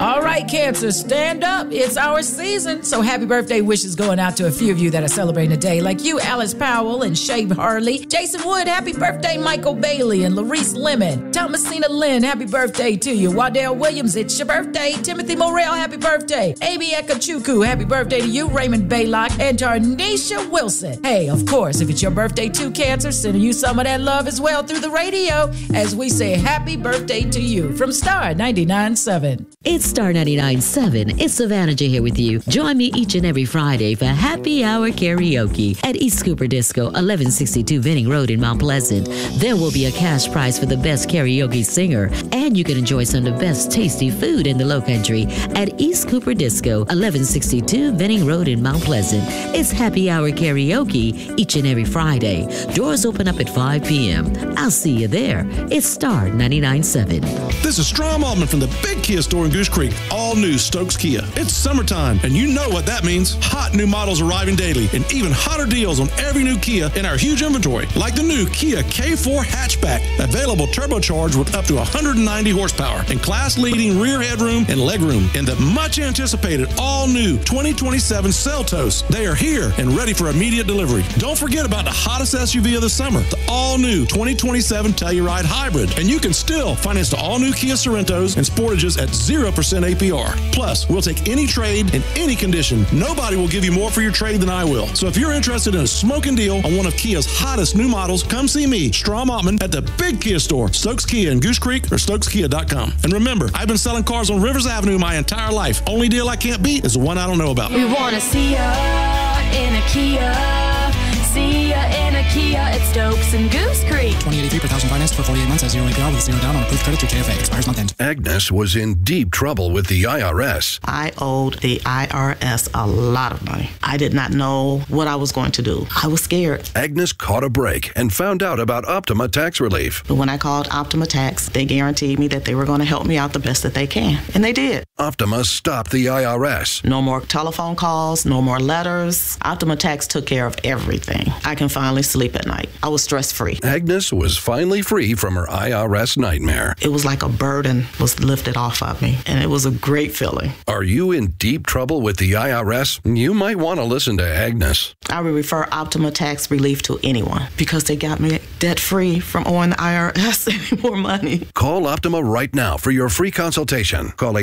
All right, Cancer, stand up. It's our season. So happy birthday wishes going out to a few of you that are celebrating today, like you, Alice Powell and Shay Harley. Jason Wood, happy birthday, Michael Bailey and Larice Lemon. Thomasina Lynn, happy birthday to you. Waddell Williams, it's your birthday. Timothy Morrell, happy birthday. Amy Ekachuku, happy birthday to you. Raymond Baylock and Tarnisha Wilson. Hey, of course, if it's your birthday too, Cancer, sending you some of that love as well through the radio as we say happy birthday to you from Star 99.7. It's Star 99.7. It's Savannah J here with you. Join me each and every Friday for Happy Hour Karaoke at East Cooper Disco, 1162 Venning Road in Mount Pleasant. There will be a cash prize for the best karaoke singer, and you can enjoy some of the best tasty food in the Lowcountry at East Cooper Disco, 1162 Venning Road in Mount Pleasant. It's Happy Hour Karaoke each and every Friday. Doors open up at 5 p.m. I'll see you there. It's Star 99.7. This is Strom Altman from the Big Kia store in Goose Creek. All new Stokes Kia. It's summertime, and you know what that means. Hot new models arriving daily, and even hotter deals on every new Kia in our huge inventory. Like the new Kia K4 hatchback, available turbocharged with up to 190 horsepower, and class-leading rear headroom and legroom. And the much-anticipated all-new 2027 Seltos. They are here and ready for immediate delivery. Don't forget about the hottest SUV of the summer, the all-new 2027 Telluride Hybrid. And you can still finance the all-new Kia Sorrentos and Sportages at 0% APR. Plus, we'll take any trade in any condition. Nobody will give you more for your trade than I will. So if you're interested in a smoking deal on one of Kia's hottest new models, come see me, Strom Altman, at the Big Kia store, Stokes Kia in Goose Creek or StokesKia.com. And remember, I've been selling cars on Rivers Avenue my entire life. Only deal I can't beat is the one I don't know about. We want to see ya in a Kia. See ya in a Kia at Stokes and Goose Creek. 2083 per thousand financed for 48 months at 0 APR with 0 down on approved credit through JFA. Expires month end. Agnes was in deep trouble with the IRS. I owed the IRS a lot of money. I did not know what I was going to do. I was scared. Agnes caught a break and found out about Optima Tax Relief. But when I called Optima Tax, they guaranteed me that they were going to help me out the best that they can. And they did. Optima stopped the IRS. No more telephone calls, no more letters. Optima Tax took care of everything. I can finally sleep at night. I was stress-free. Agnes was finally free from her IRS nightmare. It was like a burden was lifted off of me, and it was a great feeling. Are you in deep trouble with the IRS? You might want to listen to Agnes. I would refer Optima Tax Relief to anyone because they got me debt-free from owing the IRS any more money. Call Optima right now for your free consultation. Call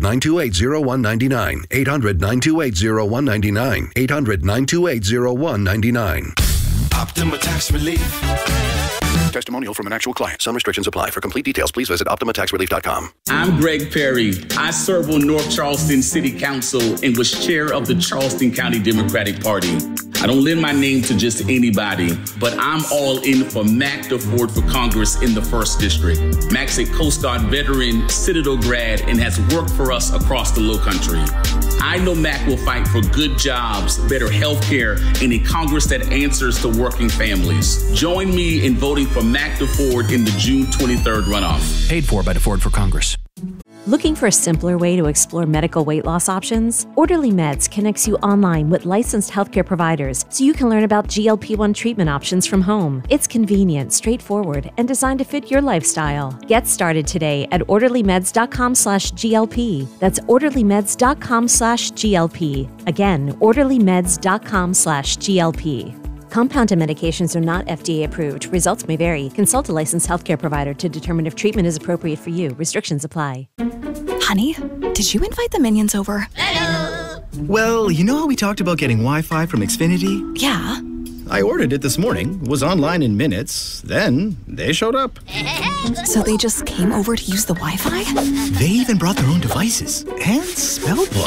800-928-0199. 800-928-0199. 800-928-0199. Optima Tax Relief. Testimonial from an actual client. Some restrictions apply. For complete details, please visit OptimaTaxRelief.com. I'm Greg Perry. I serve on North Charleston City Council and was chair of the Charleston County Democratic Party. I don't lend my name to just anybody, but I'm all in for Mac DeFord for Congress in the 1st District. Mac's a Coast Guard veteran, Citadel grad, and has worked for us across the Lowcountry. I know Mac will fight for good jobs, better health care, and a Congress that answers to working families. Join me in voting for Mac DeFord in the June 23rd runoff. Paid for by DeFord for Congress. Looking for a simpler way to explore medical weight loss options? Orderly Meds connects you online with licensed healthcare providers so you can learn about GLP-1 treatment options from home. It's convenient, straightforward, and designed to fit your lifestyle. Get started today at orderlymeds.com/GLP. That's orderlymeds.com/GLP. Again, orderlymeds.com/GLP. Compounded medications are not FDA approved. Results may vary. Consult a licensed healthcare provider to determine if treatment is appropriate for you. Restrictions apply. Honey, did you invite the minions over? Hello! Well, you know how we talked about getting Wi-Fi from Xfinity? Yeah. I ordered it this morning, was online in minutes, then they showed up. So they just came over to use the Wi-Fi? They even brought their own devices and spell book.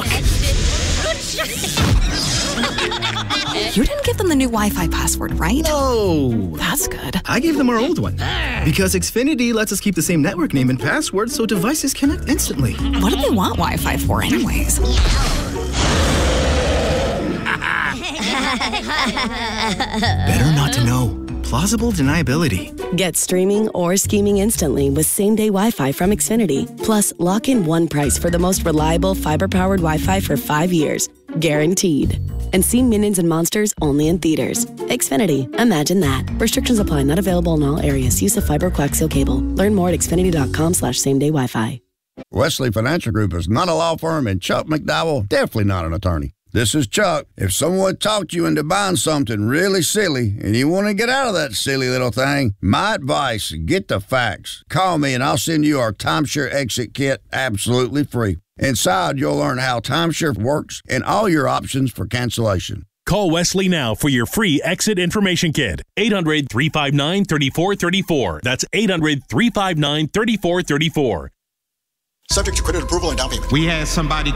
You didn't give them the new Wi-Fi password, right? No. That's good. I gave them our old one. Because Xfinity lets us keep the same network name and password so devices connect instantly. What do they want Wi-Fi for anyways? Better not to know. Plausible deniability. Get streaming or scheming instantly with same-day Wi-Fi from Xfinity. Plus, lock in one price for the most reliable fiber-powered Wi-Fi for 5 years. Guaranteed. And see Minions and Monsters only in theaters. Xfinity. Imagine that. Restrictions apply. Not available in all areas. Use of fiber coaxial cable. Learn more at xfinity.com/same-day Wi-Fi. Wesley Financial Group is not a law firm, and Chuck McDowell definitely not an attorney. This is Chuck. If someone talked you into buying something really silly and you want to get out of that silly little thing, my advice, get the facts. Call me and I'll send you our timeshare exit kit absolutely free. Inside, you'll learn how timeshare works and all your options for cancellation. Call Wesley now for your free exit information kit. 800-359-3434. That's 800-359-3434. Subject to credit approval and down payment. We had somebody